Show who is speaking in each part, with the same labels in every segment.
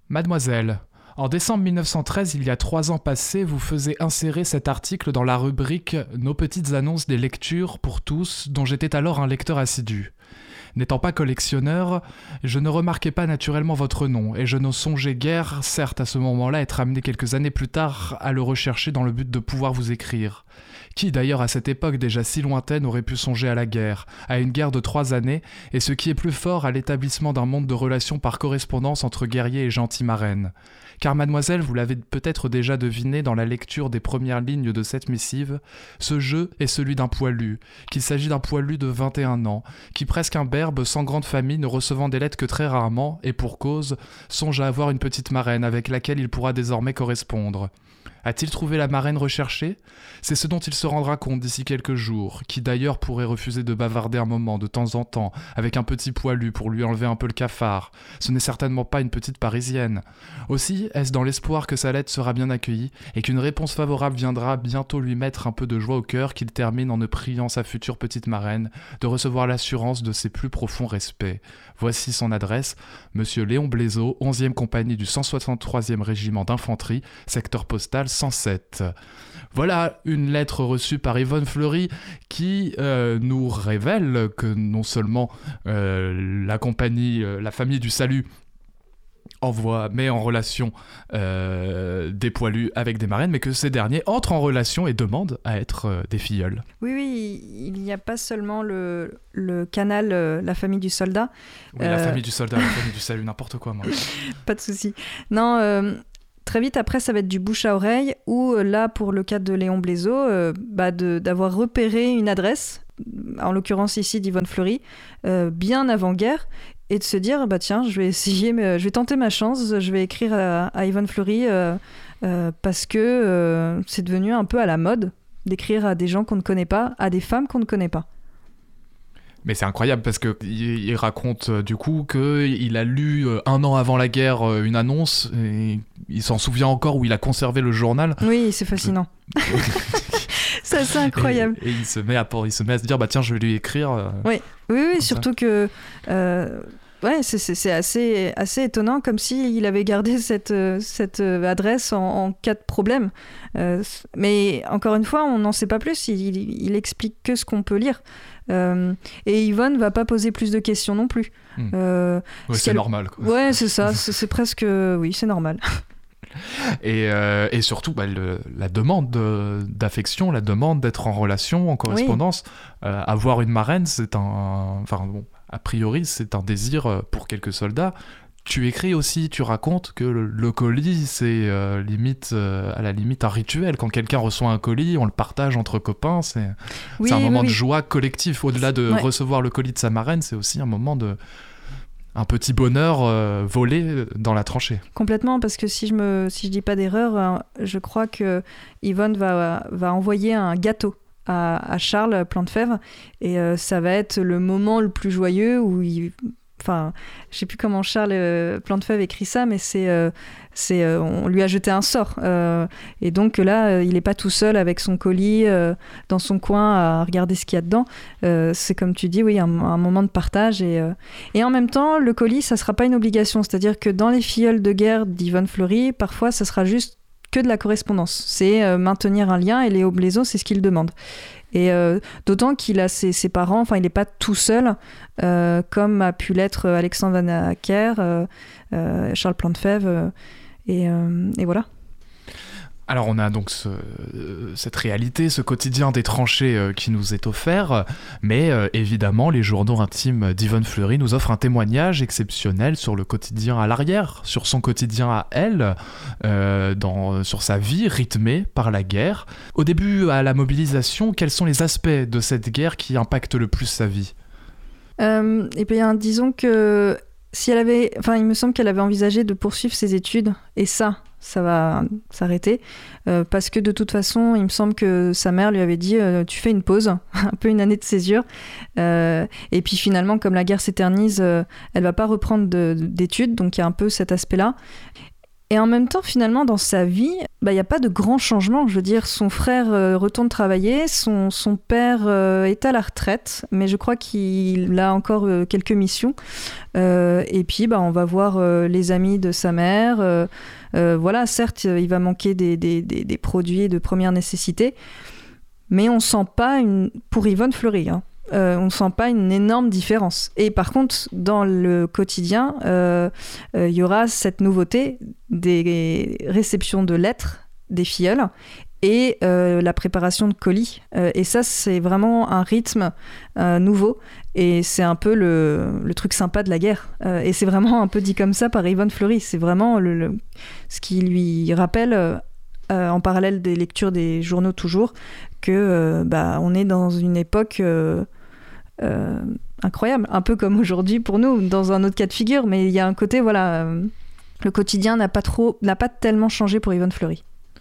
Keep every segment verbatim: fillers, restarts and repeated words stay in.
Speaker 1: Mademoiselle, en décembre mille neuf cent treize, il y a trois ans passés, vous faisiez insérer cet article dans la rubrique « Nos petites annonces des lectures pour tous » dont j'étais alors un lecteur assidu. N'étant pas collectionneur, je ne remarquais pas naturellement votre nom, et je ne songeais guère, certes à ce moment-là, être amené quelques années plus tard à le rechercher dans le but de pouvoir vous écrire. Qui d'ailleurs à cette époque déjà si lointaine aurait pu songer à la guerre, à une guerre de trois années, et ce qui est plus fort à l'établissement d'un monde de relations par correspondance entre guerriers et gentils marraines. Car mademoiselle, vous l'avez peut-être déjà deviné dans la lecture des premières lignes de cette missive, ce jeu est celui d'un poilu, qu'il s'agit d'un poilu de vingt et un ans, qui presque imberbe, sans grande famille, ne recevant des lettres que très rarement, et pour cause, songe à avoir une petite marraine avec laquelle il pourra désormais correspondre. A-t-il trouvé la marraine recherchée ? C'est ce dont il se rendra compte d'ici quelques jours, qui d'ailleurs pourrait refuser de bavarder un moment de temps en temps avec un petit poilu pour lui enlever un peu le cafard. Ce n'est certainement pas une petite parisienne. Aussi, est-ce dans l'espoir que sa lettre sera bien accueillie et qu'une réponse favorable viendra bientôt lui mettre un peu de joie au cœur qu'il termine en ne priant sa future petite marraine de recevoir l'assurance de ses plus profonds respects. Voici son adresse, Monsieur Léon Blaiseau, onzième compagnie du cent soixante-troisième régiment d'infanterie, secteur postal cent sept. Voilà une lettre reçue par Yvonne Fleury qui euh, nous révèle que non seulement euh, la compagnie, euh, la famille du salut envoie, met en relation euh, des poilus avec des marraines, mais que ces derniers entrent en relation et demandent à être euh, des filleuls.
Speaker 2: Oui, oui, il n'y a pas seulement le, le canal euh, La famille du soldat.
Speaker 1: Oui, euh... la famille du soldat, la famille du salut, n'importe quoi, moi.
Speaker 2: Pas de souci. Non, euh, très vite après, ça va être du bouche à oreille, où là, pour le cas de Léon Blaiseau, euh, bah de, d'avoir repéré une adresse, en l'occurrence ici d'Yvonne Fleury, euh, bien avant-guerre, et de se dire, bah tiens, je vais essayer, je vais tenter ma chance, je vais écrire à, à Yvonne Fleury euh, euh, parce que euh, c'est devenu un peu à la mode d'écrire à des gens qu'on ne connaît pas, à des femmes qu'on ne connaît pas.
Speaker 1: Mais c'est incroyable parce qu'il il raconte euh, du coup qu'il a lu euh, un an avant la guerre euh, une annonce et il s'en souvient encore où il a conservé le journal.
Speaker 2: Oui, c'est fascinant. C'est assez incroyable.
Speaker 1: Et, et il, se met à, il se met à se dire, bah tiens, je vais lui écrire. Euh,
Speaker 2: oui, oui, oui surtout ça. que... Euh... Ouais, c'est, c'est, c'est assez, assez étonnant, comme s'il avait gardé cette, cette adresse en, en cas de problème. Euh, mais encore une fois, on n'en sait pas plus, il, il, il explique que ce qu'on peut lire. Euh, et Yvonne ne va pas poser plus de questions non plus.
Speaker 1: Mmh. Euh, ouais, c'est normal. Quoi.
Speaker 2: Ouais, c'est ça, c'est, c'est presque... Oui, c'est normal.
Speaker 1: Et, euh, et surtout, bah, le, la demande de, d'affection, la demande d'être en relation, en correspondance, oui. euh, avoir une marraine, c'est un... Enfin, bon... A priori, c'est un désir pour quelques soldats. Tu écris aussi, tu racontes que le, le colis, c'est euh, limite, euh, à la limite un rituel. Quand quelqu'un reçoit un colis, on le partage entre copains. C'est,
Speaker 2: oui,
Speaker 1: c'est un moment
Speaker 2: oui,
Speaker 1: de
Speaker 2: oui.
Speaker 1: joie collectif. Au-delà de ouais. recevoir le colis de sa marraine, c'est aussi un moment de... un petit bonheur euh, volé dans la tranchée.
Speaker 2: Complètement, parce que si je me, si je dis pas d'erreur, hein, je crois que Yvonne va, va envoyer un gâteau À, à Charles Plantefèvre et euh, ça va être le moment le plus joyeux où il... Enfin, je sais plus comment Charles euh, Plantefèvre écrit ça, mais c'est, euh, c'est, euh, on lui a jeté un sort. Euh, et donc là, euh, il n'est pas tout seul avec son colis euh, dans son coin à regarder ce qu'il y a dedans. Euh, c'est comme tu dis, oui, un, un moment de partage. Et, euh, et en même temps, le colis, ça ne sera pas une obligation. C'est-à-dire que dans les filleuls de guerre d'Yvonne Fleury, parfois, ça sera juste que de la correspondance. C'est euh, maintenir un lien, et Léon Blaiseau, c'est ce qu'il demande. Et euh, d'autant qu'il a ses, ses parents, enfin il n'est pas tout seul, euh, comme a pu l'être Alexandre Van Acker, euh, euh, Charles Plantefèvre, euh, et, euh, et voilà.
Speaker 1: Alors on a donc ce, euh, cette réalité, ce quotidien des tranchées euh, qui nous est offert, mais euh, évidemment les journaux intimes d'Yvonne Fleury nous offrent un témoignage exceptionnel sur le quotidien à l'arrière, sur son quotidien à elle, euh, dans, sur sa vie rythmée par la guerre. Au début, à la mobilisation, quels sont les aspects de cette guerre qui impactent le plus sa vie ?
Speaker 2: euh, Eh bien, disons que si elle avait, enfin, il me semble qu'elle avait envisagé de poursuivre ses études, et ça... ça va s'arrêter, euh, parce que de toute façon, il me semble que sa mère lui avait dit euh, tu fais une pause, un peu une année de césure, euh, et puis finalement, comme la guerre s'éternise, euh, elle va pas reprendre de, d'études, donc il y a un peu cet aspect-là. Et en même temps, finalement, dans sa vie, bah, y a pas de grands changements. Je veux dire, son frère euh, retourne travailler, son, son père euh, est à la retraite, mais je crois qu'il a encore euh, quelques missions. Euh, et puis, bah, on va voir euh, les amis de sa mère. Euh, euh, voilà, certes, il va manquer des, des, des, des produits de première nécessité, mais on sent pas, une... pour Yvonne Fleury, hein, Euh, on ne sent pas une énorme différence. Et par contre, dans le quotidien, il euh, euh, y aura cette nouveauté des réceptions de lettres des filleuls et euh, la préparation de colis. Euh, et ça, c'est vraiment un rythme euh, nouveau. Et c'est un peu le, le truc sympa de la guerre. Euh, et c'est vraiment un peu dit comme ça par Yvonne Fleury. C'est vraiment le, le, ce qui lui rappelle... Euh, Euh, en parallèle des lectures des journaux toujours, que euh, bah, on est dans une époque euh, euh, incroyable, un peu comme aujourd'hui pour nous, dans un autre cas de figure, mais il y a un côté, voilà, euh, le quotidien n'a pas trop, n'a pas tellement changé pour Yvonne Fleury.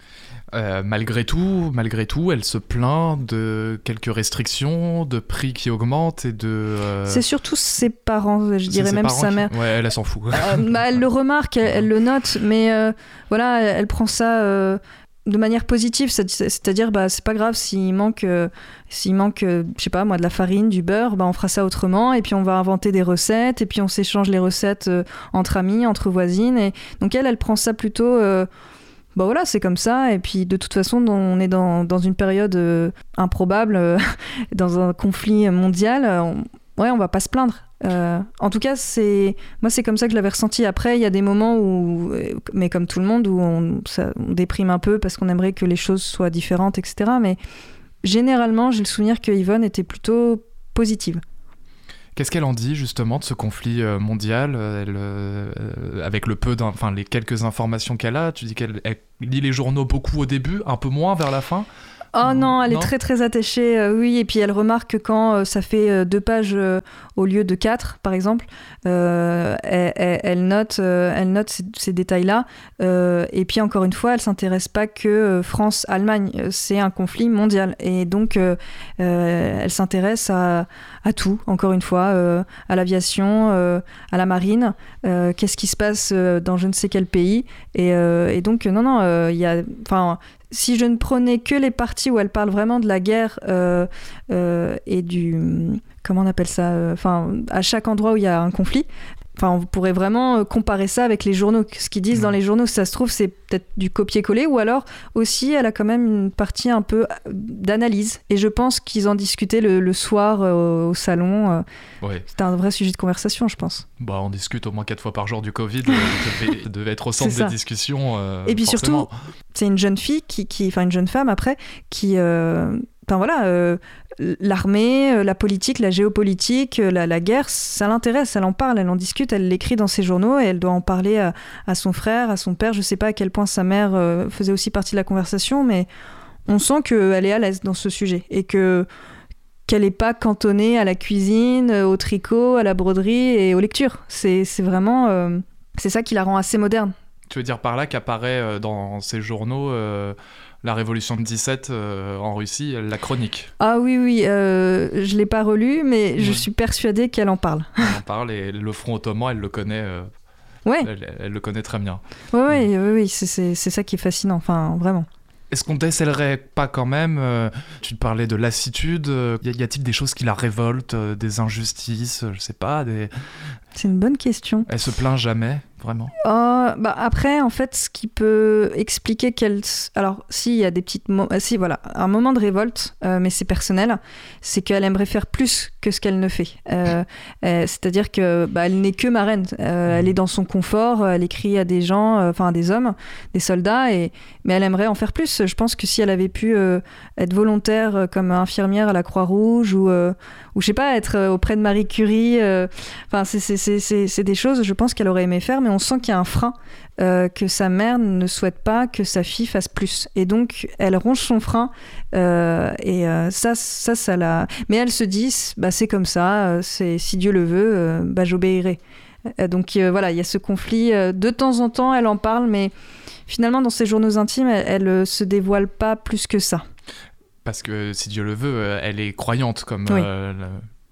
Speaker 1: Euh, malgré tout, malgré tout, elle se plaint de quelques restrictions, de prix qui augmentent et de... Euh...
Speaker 2: C'est surtout ses parents, je dirais même sa mère.
Speaker 1: Qui... Ouais, elle, elle s'en fout.
Speaker 2: euh, bah, elle le remarque, elle, elle le note, mais euh, voilà, elle, elle prend ça euh, de manière positive, c'est- c'est-à-dire, bah, c'est pas grave s'il manque, euh, s'il manque, euh, je sais pas moi, de la farine, du beurre, bah, on fera ça autrement, et puis on va inventer des recettes, et puis on s'échange les recettes euh, entre amis, entre voisines, et donc elle, elle prend ça plutôt... Euh, Bah voilà, c'est comme ça. Et puis de toute façon, on est dans, dans une période euh, improbable, euh, dans un conflit mondial. On, ouais, on va pas se plaindre. Euh, en tout cas, c'est moi, c'est comme ça que je l'avais ressenti. Après, il y a des moments où, mais comme tout le monde, où on, ça, on déprime un peu parce qu'on aimerait que les choses soient différentes, et cetera. Mais généralement, j'ai le souvenir que Yvonne était plutôt positive.
Speaker 1: Qu'est-ce qu'elle en dit justement de ce conflit euh, mondial elle, euh, avec le peu, enfin les quelques informations qu'elle a? Tu dis qu'elle elle lit les journaux beaucoup au début, un peu moins vers la fin.
Speaker 2: Oh non, elle
Speaker 1: non
Speaker 2: est très très attachée, euh, oui, et puis elle remarque que quand euh, ça fait euh, deux pages euh, au lieu de quatre, par exemple, euh, elle, elle, elle note, euh, elle note ces, ces détails-là, euh, et puis encore une fois, elle s'intéresse pas que euh, France-Allemagne, euh, c'est un conflit mondial, et donc euh, euh, elle s'intéresse à, à tout, encore une fois, euh, à l'aviation, euh, à la marine, euh, qu'est-ce qui se passe euh, dans je ne sais quel pays, et, euh, et donc non, non, il euh, y a... Enfin, si je ne prenais que les parties où elle parle vraiment de la guerre euh, euh, et du... Comment on appelle ça Enfin, euh, à chaque endroit où il y a un conflit, enfin, on pourrait vraiment comparer ça avec les journaux. Ce qu'ils disent mmh. dans les journaux, si ça se trouve, c'est peut-être du copier-coller, ou alors aussi, elle a quand même une partie un peu d'analyse. Et je pense qu'ils en discutaient le, le soir euh, au salon. Euh,
Speaker 1: ouais.
Speaker 2: C'était un vrai sujet de conversation, je pense.
Speaker 1: Bah, on discute au moins quatre fois par jour du Covid. Ça devait, devait être au centre des discussions. Euh,
Speaker 2: et puis
Speaker 1: forcément.
Speaker 2: surtout, c'est une jeune fille, qui, qui, enfin une jeune femme après, qui... Euh, Enfin voilà, euh, l'armée, la politique, la géopolitique, la, la guerre, ça l'intéresse, elle en parle, elle en discute, elle l'écrit dans ses journaux et elle doit en parler à, à son frère, à son père. Je sais pas à quel point sa mère euh, faisait aussi partie de la conversation, mais on sent qu'elle est à l'aise dans ce sujet et que qu'elle n'est pas cantonnée à la cuisine, au tricot, à la broderie et aux lectures. C'est, c'est vraiment... Euh, c'est ça qui la rend assez moderne.
Speaker 1: Tu veux dire par là qu'apparaît dans ces journaux... Euh... La Révolution de dix-sept euh, en Russie, la chronique.
Speaker 2: Ah oui, oui, euh, je ne l'ai pas relu, mais ouais. je suis persuadée qu'elle en parle.
Speaker 1: Elle en parle et le front ottoman, elle le connaît, euh,
Speaker 2: ouais.
Speaker 1: elle, elle le connaît très bien.
Speaker 2: Oui, mmh. oui, oui, oui c'est, c'est, c'est ça qui est fascinant, enfin, vraiment.
Speaker 1: Est-ce qu'on décèlerait pas quand même, euh, tu te parlais de lassitude, euh, y, y a-t-il des choses qui la révoltent, euh, des injustices, je sais pas, des...
Speaker 2: C'est une bonne question.
Speaker 1: Elle se plaint jamais, vraiment.
Speaker 2: Oh, bah après, en fait, ce qui peut expliquer qu'elle... Alors, si, il y a des petites... Mo... Si, voilà, un moment de révolte, euh, mais c'est personnel, c'est qu'elle aimerait faire plus que ce qu'elle ne fait. Euh, euh, c'est-à-dire que bah, elle n'est que marraine. Euh, elle est dans son confort, elle écrit à des gens, enfin euh, à des hommes, des soldats, et... mais elle aimerait en faire plus. Je pense que si elle avait pu euh, être volontaire euh, comme infirmière à la Croix-Rouge, ou, euh, ou je sais pas, être euh, auprès de Marie Curie, enfin, euh, c'est, c'est, c'est, c'est, c'est des choses, je pense qu'elle aurait aimé faire, mais on sent qu'il y a un frein, euh, que sa mère ne souhaite pas que sa fille fasse plus. Et donc, elle ronge son frein, euh, et euh, ça, ça, ça l'a... Mais elle se dit, bah, c'est comme ça, c'est, si Dieu le veut, euh, bah, j'obéirai. Euh, donc, euh, voilà, il y a ce conflit. Euh, de temps en temps, elle en parle, mais finalement, dans ses journaux intimes, elle, elle se dévoile pas plus que ça.
Speaker 1: Parce que, si Dieu le veut, elle est croyante, comme...
Speaker 2: Oui.
Speaker 1: Euh, la...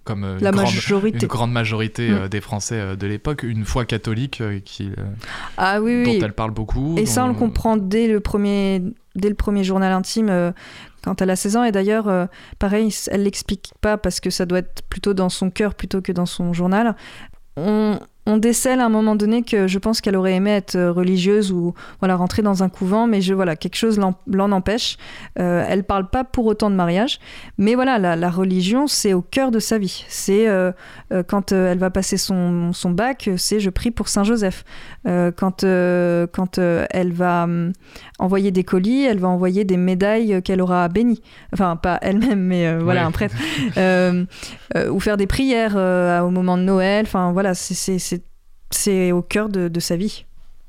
Speaker 1: comme euh,
Speaker 2: La
Speaker 1: une, grande,
Speaker 2: majorité.
Speaker 1: une grande majorité
Speaker 2: Mm.
Speaker 1: euh, des Français euh, de l'époque, une foi catholique euh, qui, euh,
Speaker 2: Ah oui, oui.
Speaker 1: dont elle parle beaucoup.
Speaker 2: Et
Speaker 1: dont...
Speaker 2: ça, on le comprend dès le premier, dès le premier journal intime, euh, quand elle a seize ans. Et d'ailleurs, euh, pareil, elle l'explique pas parce que ça doit être plutôt dans son cœur plutôt que dans son journal. On, on décèle à un moment donné que je pense qu'elle aurait aimé être religieuse ou voilà, rentrer dans un couvent, mais je, voilà, quelque chose l'en, l'en empêche. Euh, elle parle pas pour autant de mariage, mais voilà, la, la religion, c'est au cœur de sa vie. C'est euh, euh, quand euh, elle va passer son, son bac, c'est je prie pour Saint-Joseph. Euh, quand euh, quand euh, elle va euh, envoyer des colis, elle va envoyer des médailles qu'elle aura bénies. Enfin, pas elle-même, mais euh, voilà,
Speaker 1: Ouais.
Speaker 2: un prêtre. euh, euh, ou faire des prières euh, au moment de Noël. Enfin, voilà, c'est, c'est, c'est c'est au cœur de, de sa vie.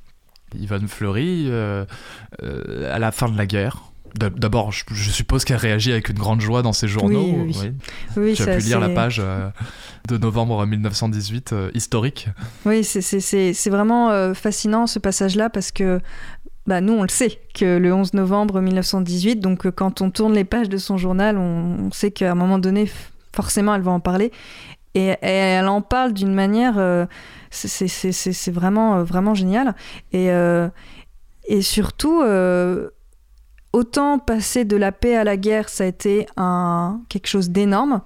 Speaker 1: Yvonne Fleury, euh, euh, à la fin de la guerre, d'abord, je, je suppose qu'elle réagit avec une grande joie dans ses journaux.
Speaker 2: Oui, oui.
Speaker 1: Oui.
Speaker 2: Oui,
Speaker 1: tu as
Speaker 2: ça,
Speaker 1: pu lire
Speaker 2: c'est...
Speaker 1: la page euh, de novembre mille neuf cent dix-huit, euh, historique.
Speaker 2: Oui, c'est, c'est, c'est, c'est vraiment euh, fascinant ce passage-là parce que bah, nous, on le sait, que le onze novembre mille neuf cent dix-huit, donc euh, quand on tourne les pages de son journal, on, on sait qu'à un moment donné, forcément, elle va en parler. Et, et elle en parle d'une manière... Euh, c'est, c'est, c'est, c'est vraiment, vraiment génial. Et, euh, et surtout... Euh, Autant passer de la paix à la guerre, ça a été un, quelque chose d'énorme,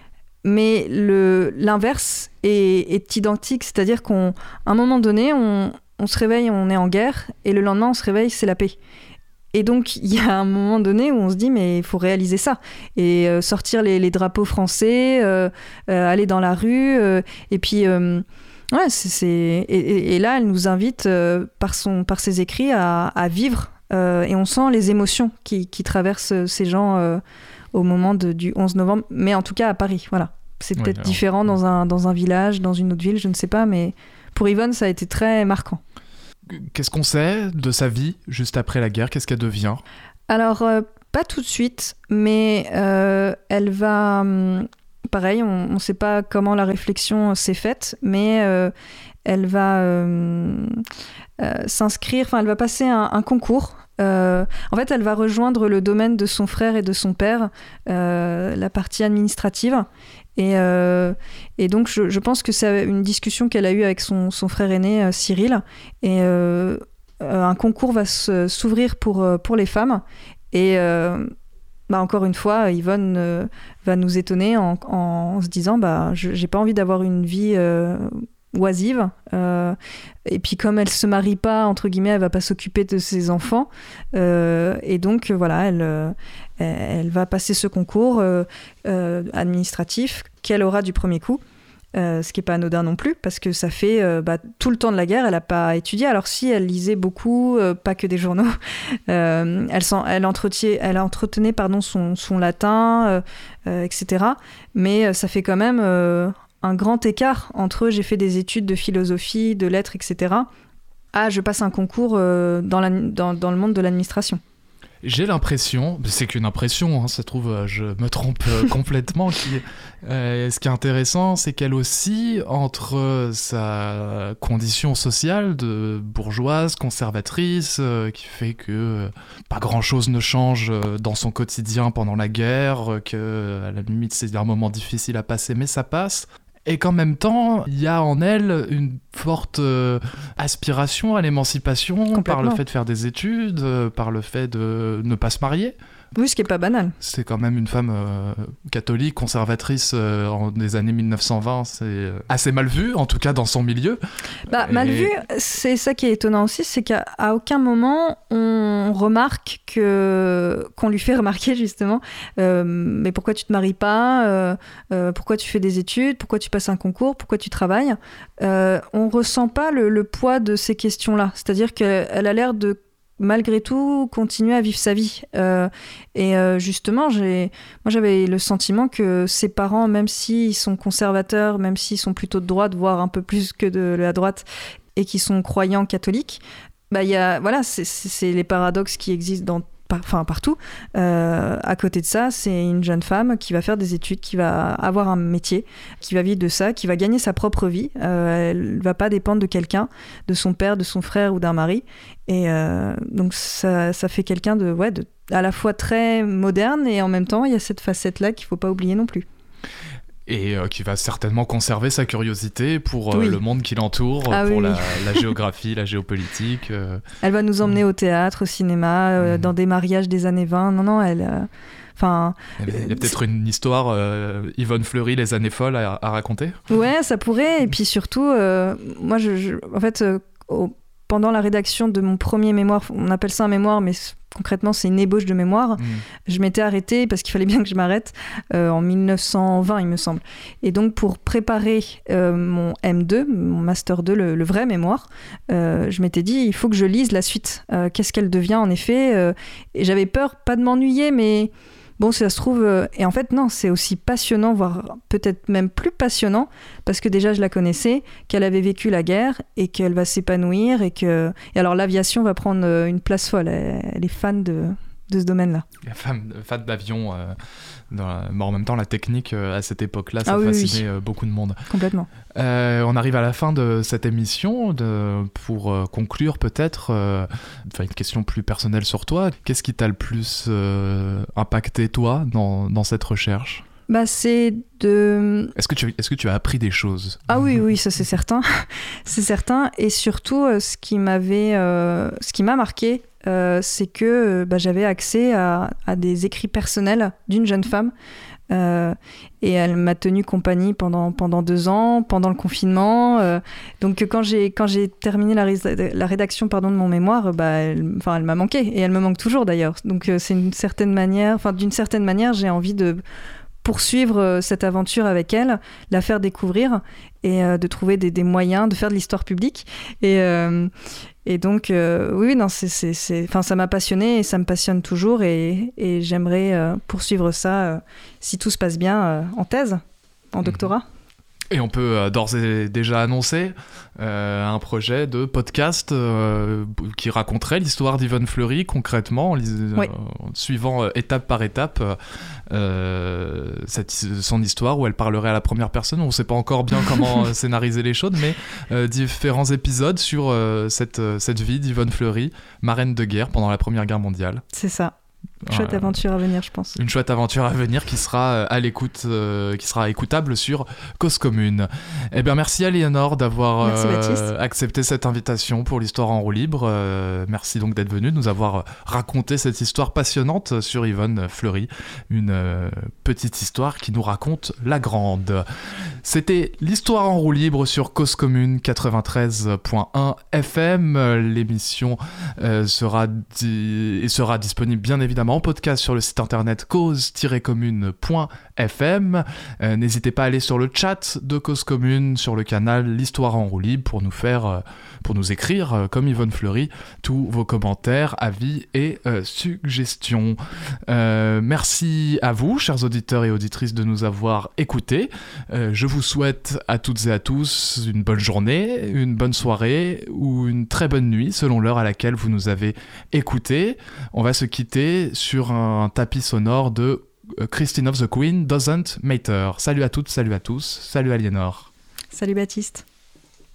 Speaker 2: mais le, l'inverse est, est identique, c'est-à-dire qu'à un moment donné, on, on se réveille, on est en guerre, et le lendemain, on se réveille, c'est la paix. Et donc, il y a un moment donné où on se dit, mais il faut réaliser ça. Et euh, sortir les, les drapeaux français, euh, euh, aller dans la rue, euh, et puis... Euh, ouais, c'est, c'est... Et, et, et là, elle nous invite, euh, par, son, par ses écrits, à, à vivre. Euh, et on sent les émotions qui, qui traversent ces gens euh, au moment de, du onze novembre, mais en tout cas à Paris, voilà. C'est
Speaker 1: Oui,
Speaker 2: peut-être
Speaker 1: alors...
Speaker 2: différent dans un, dans un village, dans une autre ville, je ne sais pas, mais pour Yvonne, ça a été très marquant.
Speaker 1: Qu'est-ce qu'on sait de sa vie juste après la guerre ? Qu'est-ce qu'elle devient ?
Speaker 2: Alors, euh, pas tout de suite, mais euh, elle va... Hum, pareil, on ne sait pas comment la réflexion s'est faite, mais euh, elle va euh, euh, s'inscrire, enfin, elle va passer un, un concours. Euh, en fait, elle va rejoindre le domaine de son frère et de son père, euh, la partie administrative. Et, euh, et donc, je, je pense que c'est une discussion qu'elle a eue avec son, son frère aîné, euh, Cyril. Et euh, un concours va se, s'ouvrir pour, pour les femmes. Et euh, bah, encore une fois, Yvonne euh, va nous étonner en, en se disant bah, je j'ai pas envie d'avoir une vie... Euh, oisive, euh, et puis comme elle se marie pas, entre guillemets, elle va pas s'occuper de ses enfants, euh, et donc voilà, elle, euh, elle va passer ce concours euh, euh, administratif qu'elle aura du premier coup, euh, ce qui est pas anodin non plus, parce que ça fait euh, bah, tout le temps de la guerre, elle a pas étudié, alors si, elle lisait beaucoup, euh, pas que des journaux, euh, elle, elle, entretenait, elle entretenait pardon, son, son latin, euh, euh, et cetera, mais ça fait quand même... Euh, un grand écart entre j'ai fait des études de philosophie, de lettres, et cetera. Ah, je passe un concours euh, dans, la, dans, dans le monde de l'administration.
Speaker 1: J'ai l'impression, c'est qu'une impression, hein, ça se trouve, je me trompe euh, complètement. Qui, euh, ce qui est intéressant, c'est qu'elle aussi, entre sa condition sociale de bourgeoise, conservatrice, euh, qui fait que euh, pas grand-chose ne change euh, dans son quotidien pendant la guerre, euh, que à la limite c'est un moment difficile à passer, mais ça passe. Et qu'en même temps, il y a en elle une forte euh, aspiration à l'émancipation par le fait de faire des études, euh, par le fait de ne pas se marier.
Speaker 2: Oui, ce qui n'est pas banal.
Speaker 1: C'est quand même une femme euh, catholique, conservatrice euh, en des années mille neuf cent vingt, c'est euh, assez mal vu, en tout cas dans son milieu.
Speaker 2: Bah,
Speaker 1: Et...
Speaker 2: mal vu, c'est ça qui est étonnant aussi, c'est qu'à à aucun moment on remarque que, qu'on lui fait remarquer justement, euh, mais pourquoi tu te maries pas, euh, euh, pourquoi tu fais des études, pourquoi tu passes un concours, pourquoi tu travailles. Euh, on ressent pas le, le poids de ces questions-là, c'est-à-dire qu'elle a l'air de malgré tout, continuer à vivre sa vie. Euh, et euh, justement, j'ai... moi j'avais le sentiment que ses parents, même s'ils sont conservateurs, même s'ils sont plutôt de droite, voire un peu plus que de la droite, et qui sont croyants catholiques, bah, y a... voilà, c'est, c'est les paradoxes qui existent dans... enfin, partout. Euh, à côté de ça, c'est une jeune femme qui va faire des études, qui va avoir un métier, qui va vivre de ça, qui va gagner sa propre vie. Euh, elle ne va pas dépendre de quelqu'un, de son père, de son frère ou d'un mari. Et euh, donc, ça, ça fait quelqu'un de, ouais, de, à la fois très moderne et en même temps, il y a cette facette-là qu'il ne faut pas oublier non plus.
Speaker 1: Et euh, qui va certainement conserver sa curiosité pour euh,
Speaker 2: oui.
Speaker 1: le monde qui l'entoure,
Speaker 2: ah,
Speaker 1: pour
Speaker 2: oui,
Speaker 1: la,
Speaker 2: oui.
Speaker 1: la géographie, la géopolitique. Euh...
Speaker 2: Elle va nous emmener au théâtre, au cinéma, euh, mmh. dans des mariages des années vingt. Non, non, elle... Euh... Enfin,
Speaker 1: il y a peut-être une histoire euh, Yvonne Fleury, les années folles à, à raconter.
Speaker 2: Ouais, ça pourrait. Et puis surtout, euh, moi, je, je, en fait, euh, au, pendant la rédaction de mon premier mémoire, on appelle ça un mémoire, mais concrètement, c'est une ébauche de mémoire. Mmh. Je m'étais arrêtée parce qu'il fallait bien que je m'arrête euh, en mille neuf cent vingt, il me semble. Et donc, pour préparer euh, mon M deux, mon Master deux, le, le vrai mémoire, euh, je m'étais dit, il faut que je lise la suite. Euh, qu'est-ce qu'elle devient, en effet euh, Et j'avais peur, pas de m'ennuyer, mais... Bon, ça se trouve... Euh, et en fait, non, c'est aussi passionnant, voire peut-être même plus passionnant, parce que déjà, je la connaissais, qu'elle avait vécu la guerre, et qu'elle va s'épanouir, et que... Et alors, l'aviation va prendre euh, une place folle. Elle, elle est fan de, de ce domaine-là.
Speaker 1: Fan, fan d'avion, euh, dans la... mais en même temps, la technique, euh, à cette époque-là, ça
Speaker 2: ah, oui,
Speaker 1: fascinait
Speaker 2: oui.
Speaker 1: euh, beaucoup de monde.
Speaker 2: Complètement.
Speaker 1: Euh, on arrive à la fin de cette émission. De, pour euh, conclure, peut-être, euh, une question plus personnelle sur toi. Qu'est-ce qui t'a le plus euh, impacté, toi, dans, dans cette recherche ?
Speaker 2: Bah, c'est de...
Speaker 1: Est-ce que, tu, est-ce que tu as appris des choses ?
Speaker 2: Ah oui, oui, ça c'est certain. c'est certain. Et surtout, euh, ce qui m'avait, euh, ce qui m'a marqué, euh, c'est que euh, bah, j'avais accès à, à des écrits personnels d'une jeune femme. Euh, et elle m'a tenu compagnie pendant, pendant deux ans, pendant le confinement. Euh, donc quand j'ai, quand j'ai terminé la, ré- la rédaction pardon, de mon mémoire, bah, elle, enfin, elle m'a manqué. Et elle me manque toujours d'ailleurs. Donc euh, c'est une certaine manière, enfin, d'une certaine manière, j'ai envie de poursuivre euh, cette aventure avec elle, la faire découvrir et euh, de trouver des, des moyens de faire de l'histoire publique. Et, euh, et donc, euh, oui, non, c'est, c'est, c'est, enfin, ça m'a passionnée et ça me passionne toujours. Et, et j'aimerais euh, poursuivre ça, euh, si tout se passe bien, euh, en thèse, en doctorat.
Speaker 1: Et on peut euh, d'ores et déjà annoncer euh, un projet de podcast euh, qui raconterait l'histoire d'Yvonne Fleury concrètement, en, lis-
Speaker 2: oui.
Speaker 1: euh, en suivant euh, étape par étape euh, cette, son histoire, où elle parlerait à la première personne. On ne sait pas encore bien comment scénariser les choses, mais euh, différents épisodes sur euh, cette, cette vie d'Yvonne Fleury, marraine de guerre pendant la Première Guerre mondiale.
Speaker 2: C'est ça. Chouette aventure à venir, je pense.
Speaker 1: Une chouette aventure à venir qui sera à l'écoute, euh, qui sera écoutable sur Cause Commune. Eh bien, merci Aliénor d'avoir euh, accepté cette invitation pour l'histoire en roue libre. Euh, merci donc d'être venue, de nous avoir raconté cette histoire passionnante sur Yvonne Fleury, une euh, petite histoire qui nous raconte la grande. C'était l'histoire en roue libre sur Cause Commune quatre-vingt-treize point un F M. L'émission euh, sera, di- sera disponible bien évidemment en podcast sur le site internet cause tiret commune point f m. Euh, n'hésitez pas à aller sur le chat de Cause Commune, sur le canal L'Histoire en roue libre, pour nous faire, euh, pour nous écrire, euh, comme Yvonne Fleury, tous vos commentaires, avis et euh, suggestions. Euh, merci à vous, chers auditeurs et auditrices, de nous avoir écoutés. Euh, je vous souhaite à toutes et à tous une bonne journée, une bonne soirée ou une très bonne nuit, selon l'heure à laquelle vous nous avez écoutés. On va se quitter sur un tapis sonore de Christine of the Queen, Doesn't Matter. Salut à toutes, salut à tous, salut Aliénor.
Speaker 2: Salut Baptiste.